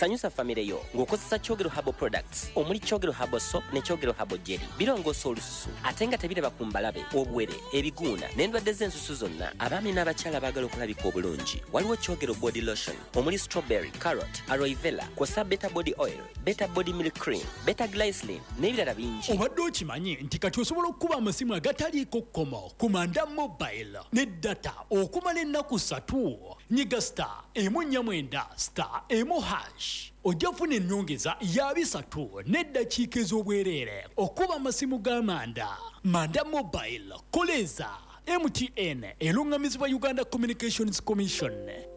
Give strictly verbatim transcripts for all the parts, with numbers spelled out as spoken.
sanyusa famire yo ng'okozesa Kyogero Herbal Products omuli Kyogero Herbal Soap ne Kyogero Herbal Jelly. Birongoosa olususu ate nga tebiraba ku mbalabe, obwere, ebiguuna n'endwadde z'ensusu zonna. Abaami n'abakyala baagala okulabika obulungi. Waliwo Kyogero Body Lotion omuli strawberry, carrot, aloe vera, kw'ossa Beta Body Oil, Beta Body Milk Cream, Beta Glycerin n'ebirala bingi. Obadde okimanyi nti kati osobola okuba amasimu agataliiko kkomo ku Manda Mobile ne data okumala ennaku ssatu. Nyiga star emu nnya mwenda star emu hash ojja kufuna ennyongeza ya bisatu n'eddakiika ez'obwereere okuba amasimu ga Manda. Manda Mobile koleza M T N elungamizibwa Uganda Communications Commission.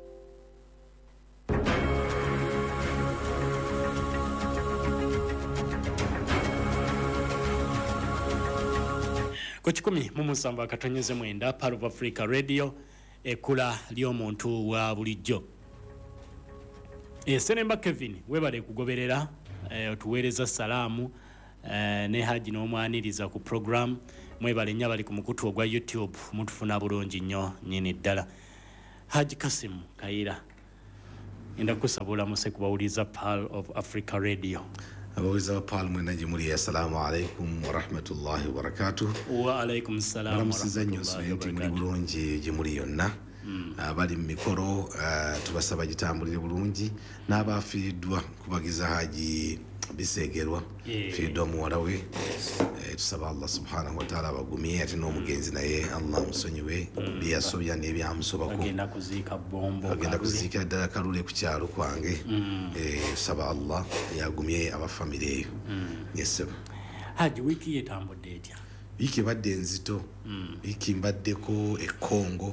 Ku kikumi mu musanvu akatonyeze mwenda Part of Africa Radio ekula ly'omuntu wa bulijjo. Esenemba Kevin webale kugoberera e, otuweereza salaamu e, ne Haji n'omwaniriza ku program mwebale nnyo bali ku mukutu ogwa YouTube mutufuna bulungi nnyo nyini ddala. Haji Kasim Kaira enda kusabula muse kubawuliza Part of Africa Radio. Abawuliza Paul mwena jimuri, assalamu alaikum wa rahmatullahi wa barakatuh. Wa alaikum salam wa rahmatullahi wa barakatuh. Bulungi jimuri yonna abali mu mikoro tubasaba gitambulire bulungi n'abafiiddwa kubagiza Haji bisegerwa fiiddwa muwala we tusaba Allah subhanahu wa ta'ala abagumye ate n'omugenzi naye Allah musonyiwe byasobya n'ebyamusobako agenda kuziika bombo agenda kuziika ddala kalule ku kyalo kwange tusaba Allah yagumye abafamile eyo. Yes Haji, wiki yetambudde etya? Wiki badde nzito, wiki mbaddeko e Congo,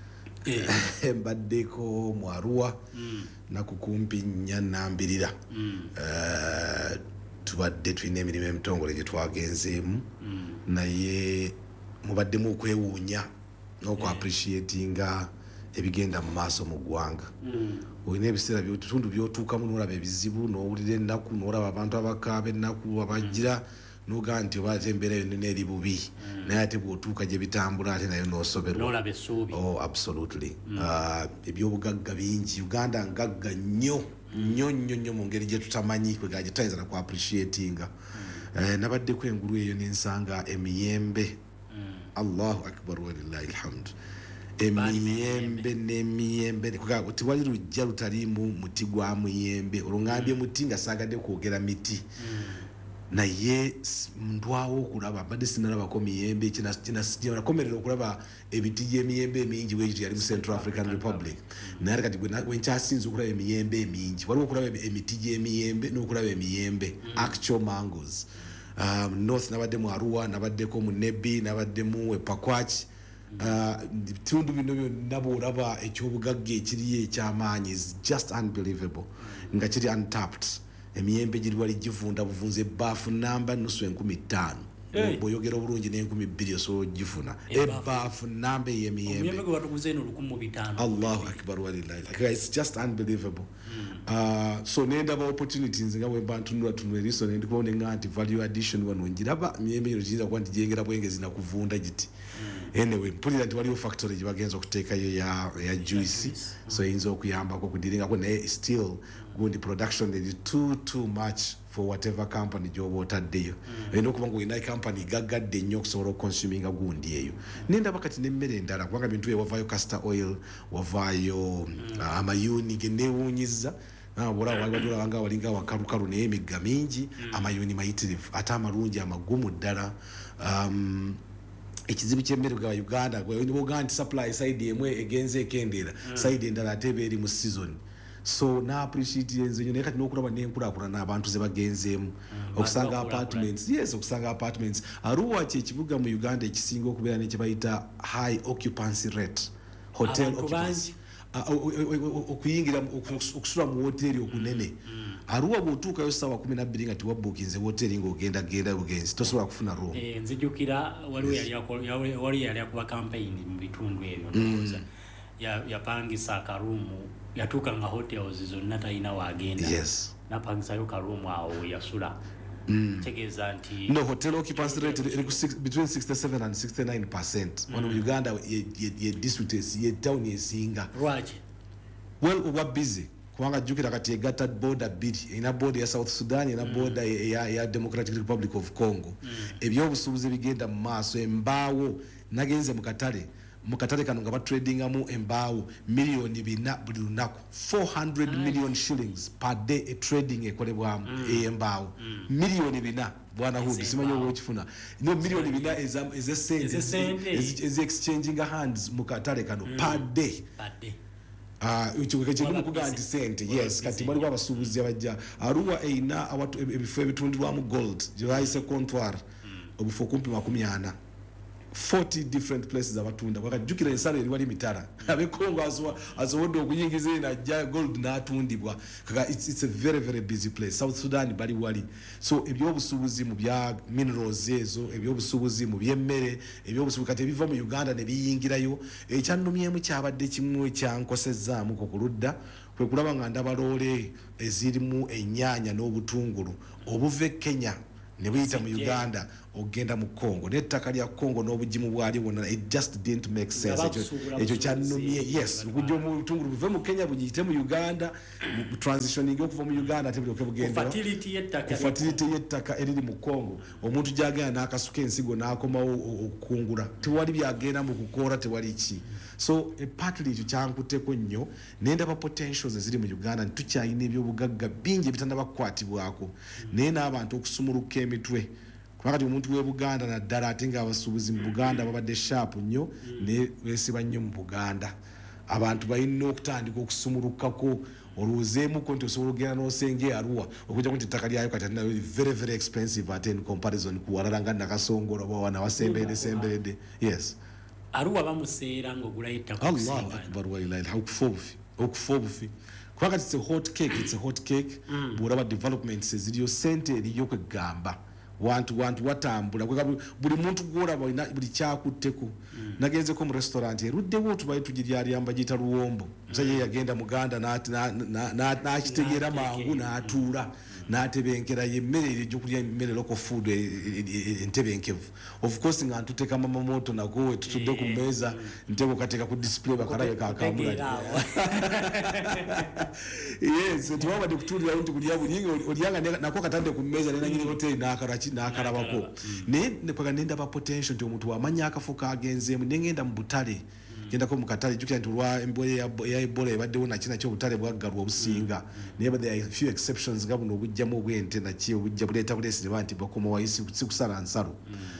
eh mbaddeko mu Arua na kukumpi nnya Nambirira. eh tubadde tulina emirimu emitongole gye twagenzeemu naye mubaddemu okwewuunya n'oku appreciatinga ebigenda mu maaso mu ggwanga. Olina ebiseera by'otundu by'otuukamu n'olaba ebizibu n'owulira ennaku n'olaba abantu abakaaba ennaku abagira n'ogaa nti oba ate embeera yonna eri bubi naye ate bw'otuuka gye bitambula ate nayo n'osoberwa. N'olaba essuubi. Oh, absolutely. Ebyobugagga bingi, Uganda ngagga nnyo nnyo nnyo nnyo mu ngeri gye tutamanyi kwega gye tutayinza na ku appreciatinga. Nabaddeko engulu eyo n'ensanga emiyembe. Allahu akbar wa lillahi alhamdu. Emiyembe n'emiyembe kugaga tiwali lujja lutalimu muti gwa muyembe olungambye muti nga saagadde kwogera miti naye ndwawo okulaba badde sinalabako miyembe kinakomerera okulaba ebiti gy'emiyembe emingi bwekityo yali mu Central African Republic naye kati wenkyasinza okulaba emiyembe emingi waliwo okulaba emiti gy'emiyembe n'okulaba emiyembe actual mangoes. um, North nabadde mu Arua, nabaddeko mu Nebbi, nabadde mu Pakwach. Bitundu bino byonna bw'olaba ekyobugagga ekiriyo eky'amaanyi is just unbelievable nga kiri untapped. Emiyembe giri wali givunda buvunze ebbaafu namba nusu enkumi ttaano. Bw'oyogera obulungi n'enkumi bbiri osobola ogifuna ebbaafu namba ey'emiyembe. Allahu akbar wa lillahi. It's just unbelievable. Uh, so nendaba opportunities nga bwe bantunula tunula liso ne ndikubona nga anti value addition wano njiraba emiyembe ero kiyinza kuba nti gyengera bwengezi na kuvunda giti. Anyway, mpulira nti waliwo factory gye bagenza okuteekayo ya, ya juice, so eyinza okuyambako okudiringako naye still gundi production is too too much for whatever company gy'oba otaddeyo. Olina okuba nga olina company gaggadde nnyo okusobola okonsuminga gundi eyo. Nendaba kati n'emmere endala kubanga bintu bye wavaayo castor oil, wavaayo amayuni ge neewuunyiza. Bw'olaba waliwo nga walinga wakalukalu naye emigga mingi, amayuni mayitirivu ate amalungi amagumu ddala. um, Ekizibu ky'emmere bwa Uganda bw'ogaa nti supply side emwe egenze ekendera side endala ate eba eri mu season. So na appreciate yenze nyo naye kati n'okulaba n'enkulaakulana abantu ze bagenzeemu okusanga apartments. Yes, okusanga apartments. Arua kye kibuga mu Uganda ekisinga okubeera ne kye bayita high occupancy rate, hotel occupancy, okuyingira okusula mu hoteri okunene. Arua bw'otuukayo ssaawa kumi na bbiri nga tiwabbuukinze hoteri ng'ogenda genda bugenzi tosobola kufuna room. Eh, nzijukira waliwo yali akuba campaign mu bitundu ebyo yapangisa akarumu yatuuka nga hotels zonna talina waagenda. Yes. Napangisayo karumu awo yasula. Mm. Tegeeza nti no hotel occupancy rate between sixty-seven and sixty-nine percent. Ono mu Uganda ye district ye town esinga. Lwaki? Well, oba busy kubanga jjukira kati egatta border bbiri ina border ya South Sudan ina border ya, ya Democratic Republic of Congo ebyobusuubuzi bigenda mu maaso embaawo nagenze mu katale mu katale kano nga batradingamu embaawo miliyoni bina buli lunaku four hundred million shillings per day a trading ekolebwamu embaawo miliyoni bina bwana Hudi simanyi obukifuna no miliyoni bina eze sente eze exchanging hands mu katale kano per day per day ah uh, uchiweke chino kuga nti sente yes kati bali babasuubuzi abajja Arua eina awatu ebifo ebitundirwamu gold jiraise comptoir obufo kumpi makumi ana forty different places abatunda bakajukira ensala eri wali mitara abe Kongo azwa azwodo okuyingiza ina ja gold na atundibwa kaka it's, it's a very very busy place South Sudan bali wali so ebyobusuubuzi mu bya minerals ezo ebyobusuubuzi mu byemmere ebyobusuubuzi kati biva mu Uganda ne biyingirayo ekyannumyemu kyabadde kimwe kyankosezaamu ko kuludda kwe kulaba nga ndabalole ezirimu ennyanya n'obutungulu obuve Kenya ne buyita mu Uganda ogenda mu Congo n'ettaka lya Congo n'obugimu bwali wonna it just didn't make sense ekyo kyannumye yes kujja mu butungulu buve mu Kenya buyite mu Uganda mu transitioning okuva mu Uganda ate buli okubugenda fertility yettaka fertility yettaka eriri mu Congo omuntu gyagenda n'akasuka ensigo n'akomawo okukungula tewali byagenda mu kukoora tewali ki so partly ekyo kyankuteko nnyo n'endaba potentials eziri mu Uganda tukyayina ebyobugagga bingi ebitannabakwatibwako naye n'abantu okusumuluka emitwe kwakati omuntu we Buganda na ddala ate nga abasuubuzi mu Buganda babadde sharp nnyo ne beesiba nnyo mu Buganda abantu balina okutandika okusumulukako oluzeemuko nti osobola okugenda n'osenge Arua okujja kuti ettaka lyayo kati nayo very very expensive ate in comparison ku walala nga Nakasongola oba wana wasemberedde semberedde yes Arua bamuseera ng'ogulayo ettaka Allahu Akbar wa ilaha illa okufa obufi okufa obufi kwakati it's a hot cake it's a hot cake mm. bw'olaba developments eziriyo sente eriyo kwegamba wantu wantu watambula buli muntu gwolaba buli kyakutteko mm. nagenzeko mu restaurant eruddewo tubaye tugiryaliyamba giyita Luwombo musajja mm. yagenda Muganda n'akitegeera mangu n'atuula n'atebenkera yemmere ejjokulya emmere local food entebenkevu of course nga ntuteka mama moto nago tutudde ku mmeeza nteko kateka ku display bakalaye kakamula yes tuwaba de kutulira nti kulya bulinga olyanga nako katande ku mmeeza nena nyine hotel nakarachi nakarabako ne ne paka nenda ba potential nti omuntu amanya akafuka agenze mu nengenda mu butale genda ko mukatale jukira nti lwa embole ya Ebola ebadde wona kina kyo butale bwaggalwa obusinga naye there are few exceptions gabuno obujjamu obwente na ki obujja buleta bulesi banti bakoma wayisi sikusala nsalo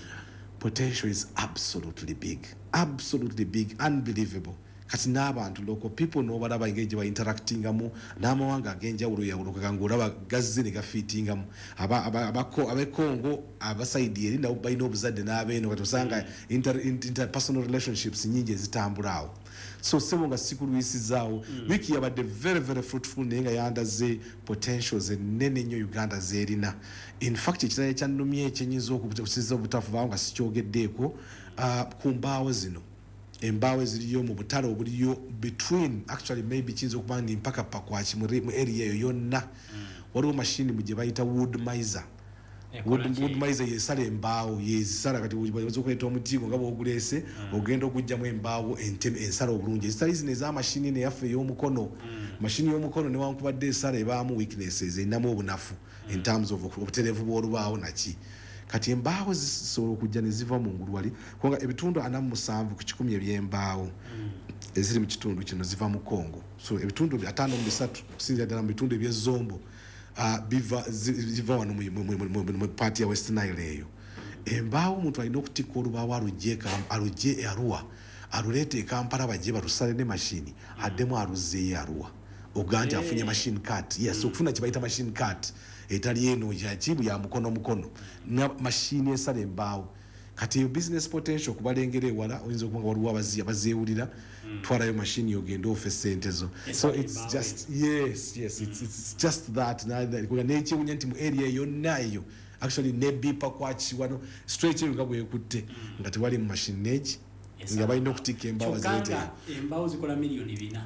potential is absolutely big absolutely big unbelievable kati n'abantu local people no balaba engage ba interactingamu n'amawanga agenjawulo yawulo kangulaba gazze ne gafitingamu aba abako abekongo abasaidi eri nabo bayina obuzadde n'abeeno katosanga inter, interpersonal relationships nyingi ezitambulawo so sebo nga sikulwisizaawo mm. wiki yabadde very very fruitful nenga yandaze potentials enene nnyo Uganda zerina in fact ekitale kyannumye ekyenyiza okubusiza obutafu bawo nga sikyogeddeeko uh, ku mbaawo zino embaawo eziriyo mu butale obuliyo between actually maybe kinza okuba ndi mpaka pakwaki mu area eyo yonna waliwo mashini mu gye bayita wood miser wood, wood miser yesala embaawo yezisala kati baza okuleeta omutigo nga bwogulese ogenda okugjamu embaawo ensala obulungi ezitali zino ez'amashini neyaffe ey'omukono mashini y'omukono newankubadde esala ebaamu weaknesses erinamu obunafu in terms of obutereevu bw'olubaawo naki kati embaawo zisobola okujja ne ziva mu ngulu wali kubanga ebitundu ana mu musanvu ku kikumi eby'embaawo mm. eziri mu kitundu kino ziva mu Congo so ebitundu ataano mu bisatu okusinzira ddala mu bitundu eby'ezombo uh, biva ziva wano mu paati ya West Nile eyo embaawo omuntu alina okutikka olubaawo alugye Arua aluleete e Kampala bajje balusale ne mashini addemu aluzzeeyo Arua oganja hey. afunye machine cut yes mm. okufuna kibayita machine cut etali eno ya chibu ya mukono mukono na machine esale embaawo kati business potential kubalengere wala oyinza okubanga waliwo abaziya bazeewulira mm. twalayo machine yogenda ofe sente zo so it's just yes yes it's, it's just that na nekiwunya nti mu area yonna eyo actually nebipa kwachi wano straight nga bwekutte mm. nga tewali mu machine age nga balina okutikka embaawo zete embaawo zikola miliyoni bina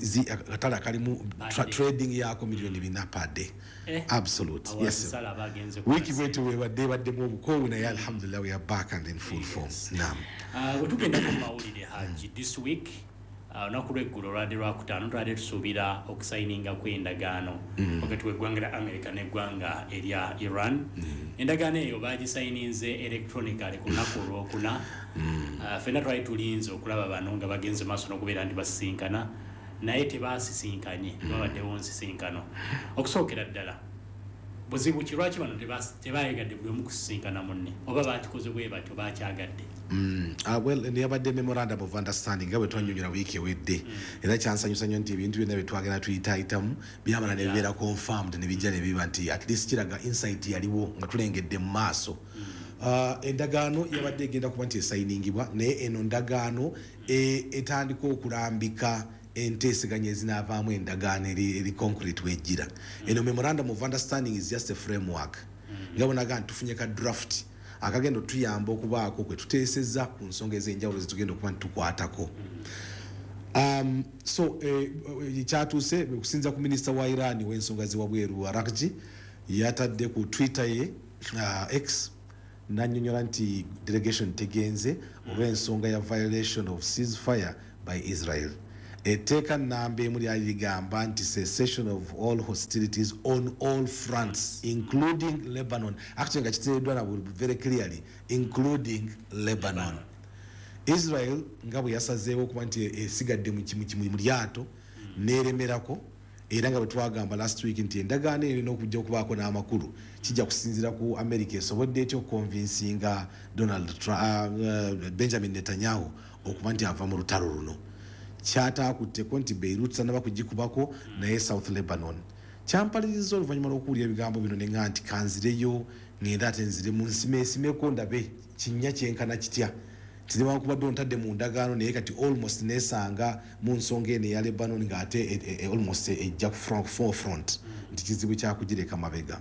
katala kalimu trading yako miliyoni bina per day eh, absolute yes wiki wetu webadde baddemu obukowu naye alhamdulillah we are back and in full yes. form naam uh, wetugenda ku mawulire haji this week uh, olunaku lw'eggulu olwadde lwakutaano twadde tusuubira okusayininga kw'endagaano wakati w'eggwanga lya America n'eggwanga erya Iran. Endagaano eyo baagisayininze electronically ku lunaku olwokuna. Ffenna twali tulinze okulaba bano nga bagenze maaso n'okubeera nti basisinkana naye tebaasisinkanye babaddewo nsisinkano. Okusookera ddala buzibu ki lwaki bano tebayegadde buli omu kusisinkana munne oba baakikoze bwe batyo baakyagadde? Mm, uh, well, neyabadde memorandum of understanding nga bwe twanyonyola wiiki ewedde era kyansanyusa nnyo nti ebintu byonna bye twagenda tuyitaayitamu byamala ne bibeera confirmed ne bijja ne biba nti at least kiraga insight yaliwo nga tulengedde mu maaso. Uh, endagaano yabadde egenda kuba nti esayiningibwa naye eno ndagaano etandika okulambika enteeseganya ezinaavaamu endagaano eri concrete wejjira. Eno memorandum of understanding is just a framework nga bonaga nti tufunye ka draft akagenda tuyamba okubaako kwe tuteeseza ku nsonga ez'enjawulo zetugenda okuba nti tukwatako. Um, so kyatuuse okusinza ku minisita wa Iran w'ensonga z'ewabweru Araghchi yatadde ku Twitter ye uh, X n'annyonnyola nti delegation tegenze olw'ensonga ya violation of ceasefire by Israel. Etteeka nnamba emu lyali ligamba nti cessation of all hostilities on all fronts including Lebanon. Actually nga kiteereddwa na very clearly including Lebanon. Israel nga bwe yasazeewo okuba nti esigadde mu lyato n'eremerako era nga bwe twagamba last week nti endagaano eyo erina okujja okubaako n'amakulu kijja kusinziira ku America esobodde etya okukonvinsinga Donald Trump, uh, Benjamin Netanyahu okuba nti ava mu lutalo luno. Kyataakutteko nti Beirut sanaba kugikubako naye South Lebanon. Kyampaliriza oluvannyuma lw'okuwulira ebigambo bino ne nga nti kanzireyo ngenda ate nzire mu nsimeesimeko ndabe kinnya kyenkana kitya. Tinewakubadde ontadde mu ndagaano naye kati almost neesanga mu nsonga eno eya Lebanon ng'ate almost ejja ku forefront nti kizibu kyakugireka mabega.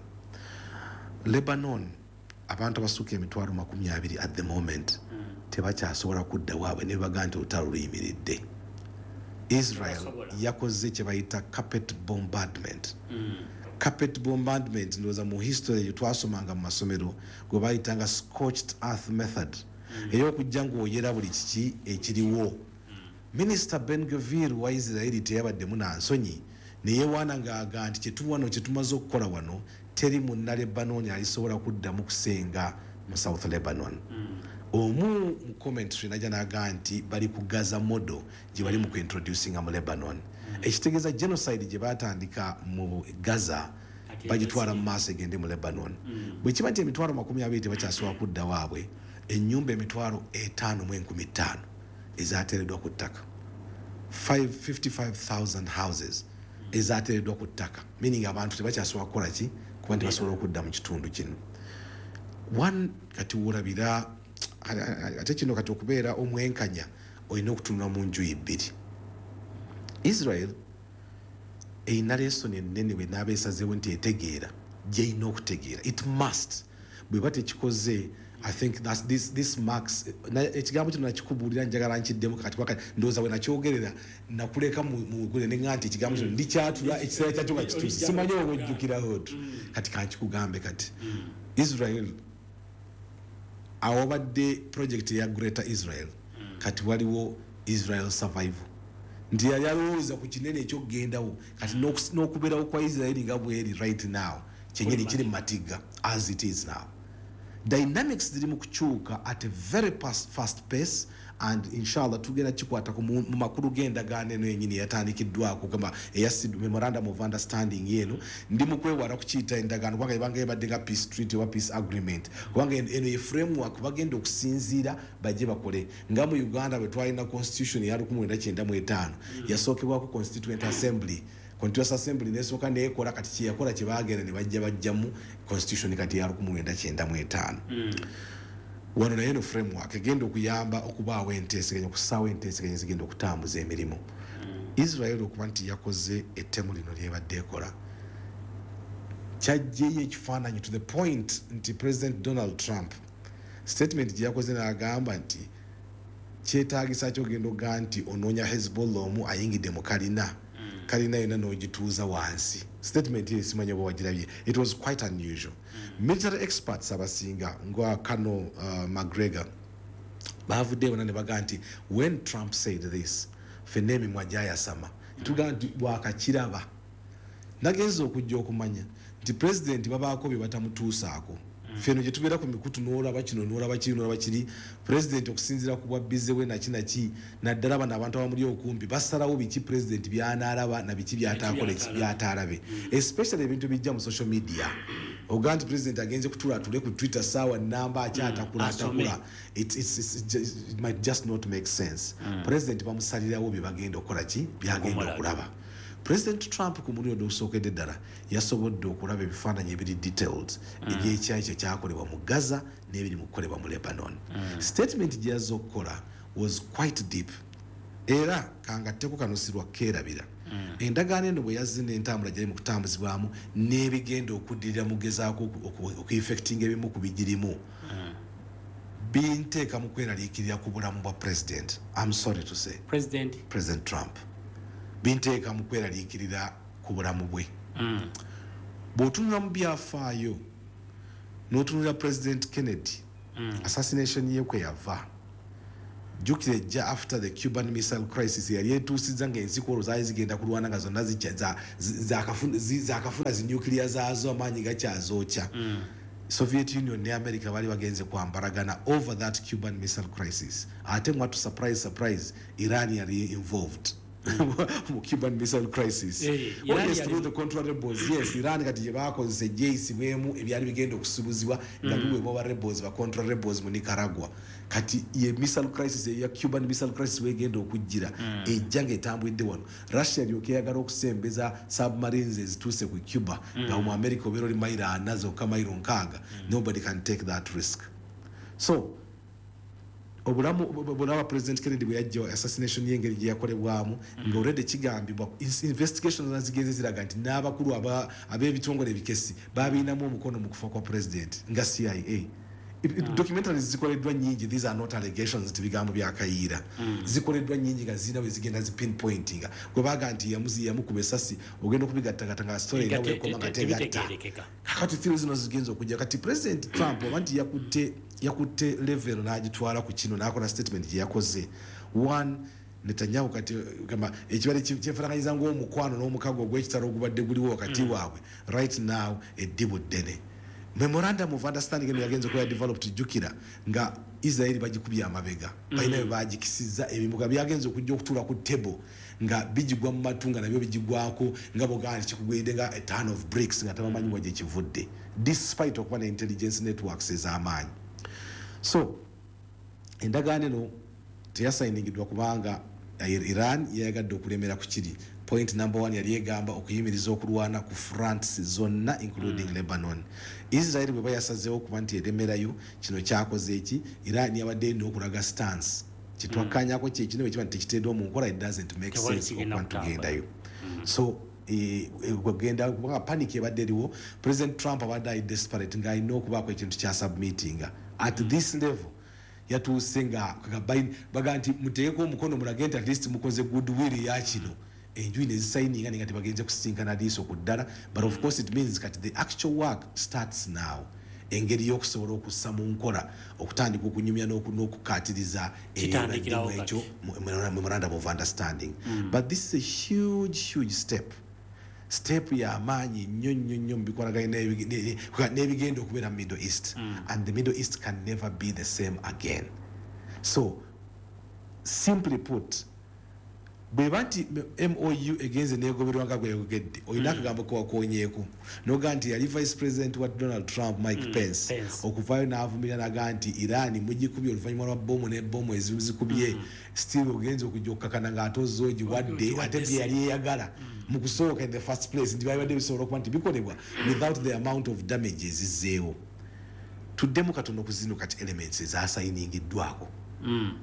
Lebanon abantu abasukka emitwalo makumi abiri at the moment tebakyasobola kudda waabwe ne baga nti olutalo luyimiridde. Israel yakoze kye bayita carpet bombardment. Mm. Carpet bombardment ndowooza mu history twasomanga mu masomero gwe bayitanga scorched earth method mm. ey'okujja ng'oyera buli kiki ekiriwo. Mm. Minister Ben Gvir wa Israel teyabaddemu na nsonyi neyewaana ng'aga nti kyetuwano kye tumaze okukola wano teri munna Lebanon alisobola kuddamu kusenga mu South Lebanon. Mm. Omu mu commentary najja n'aga nti bali ku Gaza model gye bali mu kuintroducinga mu Lebanon. Ekitegeeza genocide gye baatandika mu Gaza bagitwala mu maaso egende mu Lebanon. Bwe kiba nti emitwalo makumi abiri tebakyasobola kudda waabwe ennyumba emitwalo etaano mu enkumi ttaano ezaateereddwa ku ttaka. fifty-five thousand houses ezaateereddwa ku ttaka meaning abantu tebakyasobola kukola ki kuba nti basobola okudda mu kitundu kino. One kati wulabira ate kino kati okubeera omwenkanya olina okutunula mu njuyi bbiri. Israel eyina lesoni ennene bwe naaba esazeewo nti etegeera gyeyina okutegeera. It must bwe ba tekikoze I think that's this this marks ekigambo kino nakikubuulira njagala nkiddemu kati wakati ndowooza bwe nakyogerera nakuleka mu gule ne nga nti ekigambo kino ndikyatula ekiseera kyakyo nga kituuse simanyi oba ojjukiraho tu kati kankikugambe kati Israel awabadde project ya Greater Israel kati waliwo Israel Survival nti yali alowooza ku kinene ekyokugendawo kati n'okubeerawo kwa Israel nga bweri right now kyenyini kiri mu matiga as it is now. Dynamics ziri mu kukyuka at a very fast, fast pace and inshallah tugenda kikwatako mu makulu g'endagaano eno yennyini yatandikiddwako kama eya memorandum of understanding yeno ndi mu kwewala kukiyita endagaano kubanga ebanga ebadde nga peace treaty oba peace agreement kubanga eno ye framework bagenda okusinziira bajje bakole nga mu Uganda bwe twalina constitution ya lukumi lwenda kyenda mu etaano yasookebwako constituent assembly. Constituent Assembly nesooka neekola kati kyeyakola kye baagenda ne bajja bajjamu constitution kati ya lukumi lwenda kyenda mu etaano. Wano naye no framework egenda okuyamba okubaawo enteeseganya okusaawo enteeseganya ezigenda okutambuza emirimu. Israel okuba nti yakoze ettemu lino lyebadde ekola kyajjeyo ekifaananyi to the point nti President Donald Trump statement gye yakoze n'agamba nti kyetaagisa kyogenda oga nti onoonya Hezbollah omu ayingidde mu kalina kalina yona n'ogituuza wansi. Statement ye simanya oba wagirabye. It was quite unusual. Mm. Military experts abasinga nga Colonel uh, McGregor bavudde bona ne baga nti when Trump said this fenna emimwa gyayasama tugamba nti bwakakiraba nagenza okujja okumanya nti pulezidenti babaako bye batamutuusaako feno gye tubeera ku mikutu n'olaba kino n'olaba kiri n'olaba kiri pulezidenti okusinziira ku bwabbize we naki naki naddala bano abantu abamuli okumpi basalawo biki pulezidenti byanaalaba na biki byataakola byataalabe especially ebintu bijja mu social media oga nti pulezidenti agenze kutulaatule ku twitter saawa namba akyatakula it might just not make sense pulezidenti bamusalirawo bye bagenda okukola ki byagenda okulaba President Trump ku mulundi ogusookedde ddala yasobodde okulaba ebifaananyi ebiri detailed ebyekyayi kye kyakolebwa mu Gaza n'ebiri mu kukolebwa mu Lebanon. Statement gye yazze okukola was quite deep era kangatteko kanusirwa keerabira endagaano eno bwe yazze n'entambula gyali mu kutambuzibwamu n'ebigenda okuddirira mu gezaako okueffectinga ebimu ku bigirimu binteeka mu kweraliikirira ku bulamu bwa president. I'm sorry to say President President Trump binteeka mu kweraliikirira ku bulamu bwe bw'otunula mu byafaayo n'otunula President Kennedy assassination ye kwe yava jjukira ejja after the Cuban Missile Crisis yali etuusizza ng'ensikolo zaali zigenda kulwana nga zonna zakafuna zinyukiriya zaazo amaanyi gakyazookya Soviet Union ne America bali bagenze kwambaragana over that Cuban Missile Crisis ate mwatu surprise surprise Iran yali involved mu Cuban Missile Crisis. Hey, oh, yes, through the contra rebels. Yes, Iran kati je bakoze jesi wemu ebyali bigenda okusubuzibwa nga biwe mu rebels ba contra rebels mu Nicaragua. Kati ye missile crisis ya Cuban Missile Crisis wegenda okujjira ejjange etambwidde wano. Russia lyokeyagala okusembeza submarines ezituse ku Cuba nga mu America obero limaira anazo kama iro nkaga. Nobody can take that risk. So obulamu bulaba President Kennedy bwe yajja assassination y'engeri gye yakolebwamu nga already kigambibwa investigations nazigenze ziraga nti n'abakulu ab'ebitongole ebikesi babiinamu omukono mu kufa kwa president nga C I A. Documentaries zikoleddwa nyingi, these are not allegations nti bigambo byakayiira zikoleddwa nyingi nga zirina bwe zigenda zi pinpointinga gwe baga nti yamuzi yamukuba essasi ogenda okubigattagatta nga story nawe ekoma nga tegatta kakati theories zino zigenza okujja kati President Trump oba nti yakutte yakutte level n'agitwala ku kino n'akola statement gye yakoze one Netanyahu kati kama ekibale kyefaananyiza ng'omukwano n'omukago ogw'ekitalo ogubadde guliwo wakati waabwe right now eddibu ddene memorandum of understanding eno yagenze kuba developed jukira nga Israeli bagikubye amabega balina bwe bagikisizza ebimuga byagenze okujja okutuula ku table nga bijigwa mu matunga nabyo bijigwako nga bogani kikugwide nga a ton of bricks nga tabamanyi waje kivudde despite okuba na intelligence networks ez'amaanyi. So endagaano eno teyasayiningidwa kubanga Iran yayagadde okulemera ku kiri. Point number one yali egamba okuyimiriza okulwana ku fronts zonna including mm. Lebanon. Israel bwe bayasazeewo okuba nti eremerayo kino kyakoze eki Iran yabadde n'okulaga stance kitwakanyako kyekino bwe kiba nti tekiteeddwa mu nkola it doesn't make sense okuba tugendayo. So kugenda kubanga panic ebadde eriwo President Trump abadde ali desperate nga alina okubaako ekintu kya submittinga at mm. this level yatuuse nga baga nti muteekeko omukono mulage nti at least mukoze goodwill ya kino enjuyi nezisayininga nga tebagenze kusinkana liiso ku ddala but of course it means that the actual work starts now engeri y'okusobola okussa mu nkola okutandika okunyumya n'okukatiriza ekyo memorandum of understanding mm. but this is a huge huge step step y'amaanyi nnyo nnyo nnyo mu bikolagana n'ebigenda okubeera mu Middle East mm. and the Middle East can never be the same again. So simply put bweba nti M O U egenze negoberwa nga gweyogedde olina akagambo kowakonyeeko noga nti yali vice president wa Donald Trump Mike mm, Pence, Pence. Okuvaayo n'avumirira naga nti Iran mugikubye oluvannyuma lwa bomu ne bomu ezizikubye mm. still ogenze okujja okukakana ng'ate ozoogi wadde ate bye yali eyagala mu kusooka in the first place nti babadde bisobola okuba nti bikolebwa without the amount of damage ezizzeewo. Tuddemu katono ku zino kati elements ezaasayiningiddwako mm.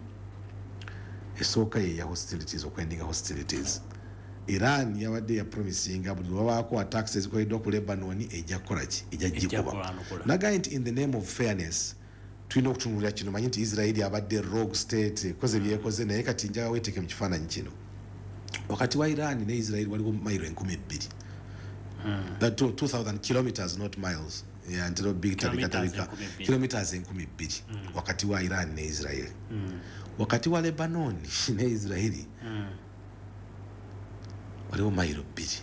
esooka ye ya hostilities okwendinga hostilities. Iran yabadde ya promisinga buli wabaako attacks ezikoleddwa ku Lebanon ejja kukola ki ejja gikuba naga nti in the name of fairness tulina okutunulira kino manyi nti Israeli abadde rogue state ekoze byekoze naye kati njaga weeteke mu kifaananyi kino wakati wa Iran ne Israeli waliwo mayiro enkumi bbiri that two thousand kilometers not miles yeah, until big tabika kilometers enkumi bbiri wakati wa Iran ne Israeli mm. wakati wa Lebanon ne Israeli mm. waliwo mayiro bbiri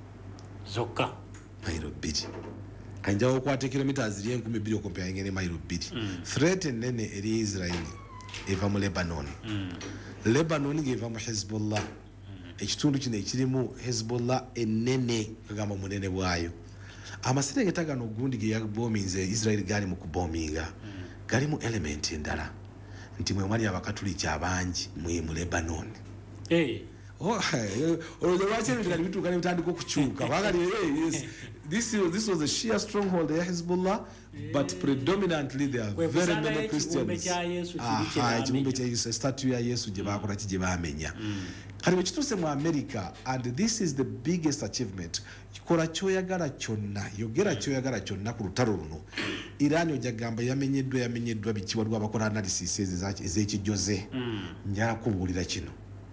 zokka mayiro bbiri kanjawo okwata kilomita ziri enkumi bbiri okumpeeringa ne mayiro bbiri threat ennene eri Israel eva mu Lebanon Lebanon ng'eva mu Hezbollah ekitundu kino ekirimu Hezbollah ennene kagamba munene bwayo amaserengeta gano gundi ge yabominze Israel gali mu kubominga gali mu element endala nti mwe mwali abakatuliki abangi mwe mu Lebanon eh oh olwo lwaki ebintu gali bituuka ne bitandika okukyuka bagali yes this is this was a Shia stronghold ya Hezbollah but predominantly they are very many Christians ah ekibumbe kya Yesu statue ya Yesu gye bakola ki gye bamenya kali bwe kituse mu America and this is the biggest achievement kikola kyoyagala kyonna yogera kyoyagala kyonna ku lutalo luno Iran ojja gamba yamenyeddwa yamenyeddwa biki waliwo abakola analysis ez'ekijjoze njala kubuulira kino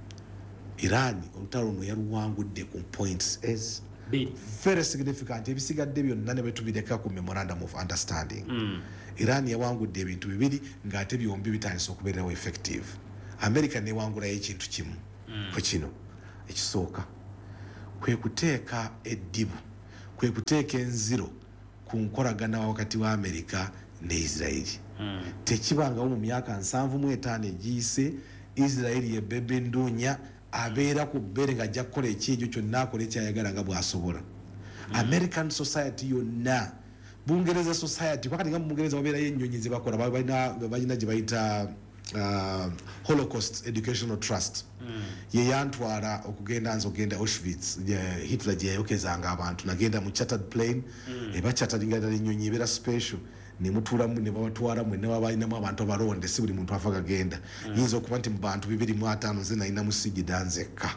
Iran olutalo luno yaluwangudde ku points as very significant ebisigadde byonna ne betubireka ku memorandum of understanding mm. Iran yawangudde ebintu bibiri ng'ate byombi bitandise okubeerawo effective America newangulayo ekintu kimu mm. kwe kino ekisooka kwe kuteeka eddibu kwe kuteeka enziro ku nkolagana wakati wa America ne Israel mm. tekibangawo mu myaka nsanvu mu etaano egiyise Israel ye bebe ndunya abeera ku bbere nga ajja kukola ekyejo kyonna akola ekyayagala nga bw'asobola American society yonna Bungereza society wakati nga mu Bungereza wabeerayo ennyonyi ze bakola balina gye bayita uh, Holocaust Educational Trust mm. ye yantwala okugenda nze ogenda Auschwitz Hitler gye yayokezanga abantu nagenda mu chartered plane mm. eba charteringa ddala ennyonyi ebeera special ne mutulamu ne babatwala mwenna babalinamu abantu abalonde si buli muntu afa gagenda mm. yinza okuba nti mu bantu bibiri mu ataano nze nalina musigida nzekka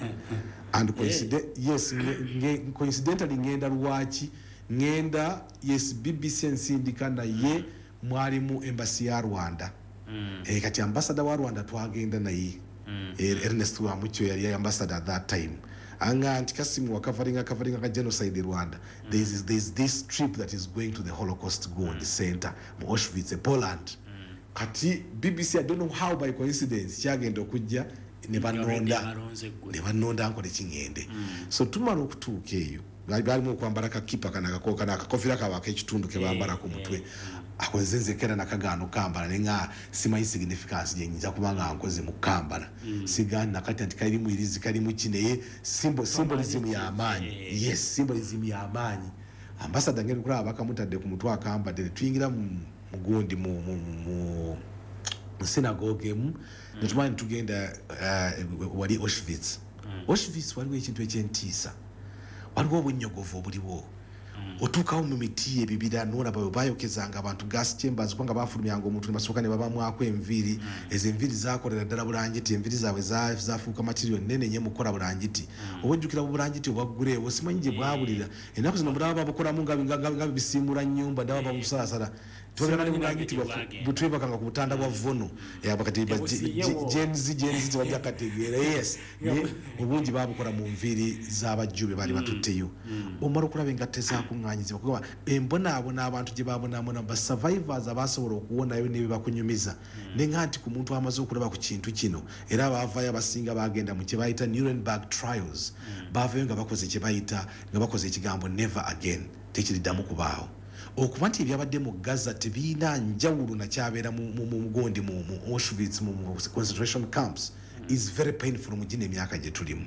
and coincident yes nge, coincidentally ngenda lwaki ngenda yes B B C nsindika naye mwalimu embassy ya Rwanda mm. e, kati ambassador wa Rwanda twagenda naye mm. e, Ernest Wamucyo yali ambassador at that time anga antikasimu wa covering covering ka genocide in Rwanda mm. there is there is this trip that is going to the Holocaust Gold mm. Center mu Auschwitz Poland mm. kati B B C I don't know how by coincidence kyagenda okujja ne banonda ne banonda nkole kingende mm. so tumara okutuuka eyo bali mu kwambara ka kipa kana kakoka na kakofira ka bakekitundu ke bambara ku mutwe akozenze kera nakagano kambala nenga simanyi significance yenyiza kubanga ankoze mukambala mm. sigani nakati antikali mu irizi kali mu kineye symbol symbolism ya amani yes symbolism ya amani ambassador ngene kula bakamutadde ku mutwe akamba de twingira mu mugondi mu mu synagogue mu netumani tugenda uh, wali Auschwitz mm. Auschwitz waliwo ekintu ekyentisa waliwo obunyogovu obuliwo mm. otuukawo mu miti ebibira noona bayo bayokezanga abantu gas chambers kubanga bafulumyanga omuntu ne basooka ne babamwako enviiri mm. ezo enviiri zakolera ddala bulangiti enviiri zaabwe zafuuka material nene nye mukola bulangiti mm. obujjukira bulangiti obwagguleewo simanyi gye bwabulira ennaku zino mulaba babukolamu nga bisiimula nnyumba ndaba babusaasala tolera bulangiti butwebakanga ku butanda bwa vono abakati genzi genzi tebajja kategeera yes obungi babukola mu nviiri z'abajjube bali batutteyo omala okulaba engatte zakuŋŋaanyizibwa kuba embonaabona abantu gye babonaabona ba survivors abasobola okuwonayo ne bibakunyumiza nenga nti ku muntu amaze okulaba ku kintu kino era baavayo abasinga bagenda mu kye bayita Nuremberg trials baavayo nga bakoze kye bayita nga bakoze ekigambo never again tekiriddamu kubaawo okuba nti ebyabadde mu Gaza tebiina njawulo nakyabeera mu mugondi mu Auschwitz mu concentration camps mm. is very painful mu gino emyaka gye tulimu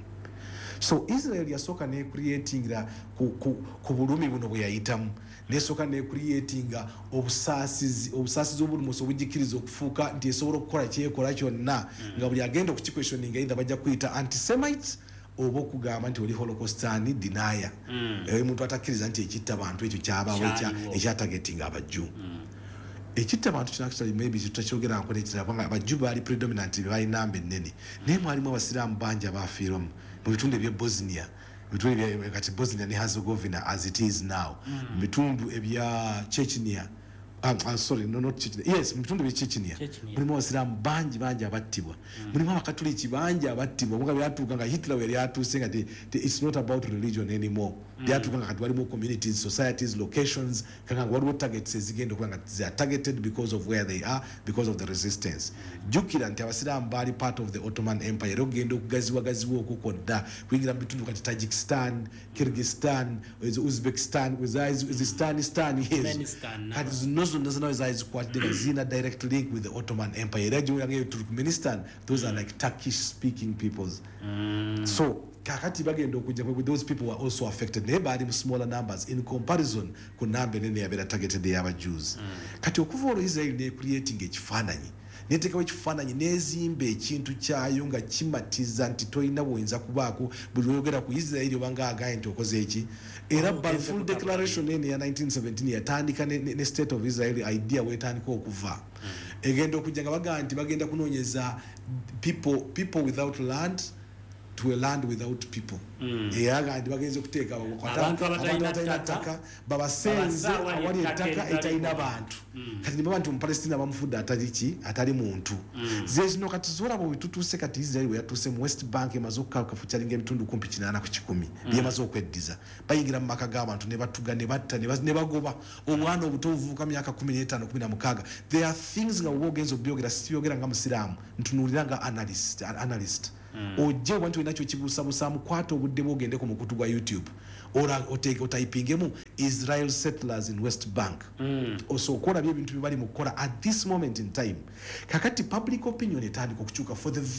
so Israel yasooka ne creatinga ku, ku, ku bulumi buno bwe yayitamu nesooka ne creatinga obusaasizi obusaasizi obulumusi obujjikiriza okufuuka nti esobola okukola kyekola kyonna mm. nga buli agenda okukiquestioninga either bajja kuyita antisemites obo kugamba nti oli holocaustiani denier mm. ewe muntu atakkiriza nti ekitta abantu ekyo kyabawo ekyatagetinga abajju mm. ekitta abantu kino actually maybe tutakyogera nkola ekirala kubanga abajju baali predominant baali namba ennene naye mwalimu abasiraamu bangi abaafiiramu mu bitundu ebya Bosnia bitundu ebya kati Bosnia ne Herzegovina as it is now mm. bitundu ebya Chechnya Um, I'm sorry, no, not Chechnya. Yes, mtundu wa Chechnya. Mulimu abasiraamu bangi bangi abattibwa. Mulimu abakatoliki bangi abattibwa. Muga byatuuka nga Hitler we yali atuuse nga it's not about religion anymore. byatuka nga kati walimu communities, societies, locations kanga waliwo targets ezigenda okuba nga they are targeted because of where they are, because of the resistance. Jukira nti abasiraamu baali part of the Ottoman Empire era ogenda okugaziwagaziwa okukodda kuyingira mu bitundu kati Tajikistan, Kyrgyzstan, Uzbekistan, Uzbekistan, kati zino zonna zonna zaali zikwatidde nga zirina direct link with the Ottoman Empire era gyoyangayo Turkmenistan, those are like Turkish speaking peoples. Mm. So kakati bagenda okujja kwe those people were also affected naye baali mu smaller numbers in comparison ku namba enene yabeera targeted y'aba Jews. Mm. Kati okuva olwo Israel ne creating ekifaananyi neteekawo ekifaananyi n'ezimba ekintu kyayo nga kimatiza nti tolina bw'oyinza kubaako buli oyogera ku Israel obanga agaye nti okoze eki era oh, Balfour Declaration ene ya nineteen seventeen yatandika ne, ne, ne state of Israel idea wetandika okuva. Mm. Egenda okujja nga bagamba nti bagenda kunoonyeza people, people without land to a land without people. Mm. Eyaga ndi bagenze kuteeka abantu abatalina ttaka babasenze awali ettaka etalina bantu. Mm. Kati niba bantu mu Palestina bamufudde atali ki atali muntu. Mm. Zino zino kati zora bo bitutuse kati Israel yatuse mu West Bank emaze okukafuchalinga ebitundu kumpi kinaana ku kikumi. Mm. Byemaze okweddiza. Bayingira mu maka g'abantu ne batuga ne batta ne bagoba omwana obuto ovuka myaka kumi n'etaano kumi na mukaaga. There are things nga wogenzo byogera siyogera nga musiramu ntunulira nga analyst analyst. Mm. Oje wantu inacho chibusa busamu kwato obudde bogende ku mukutu gwa YouTube ora oteke otaipingemu Israel settlers in West Bank. Mm. Oso kola bye bintu bibali mukola at this moment in time kakati public opinion etandika okuchuka for the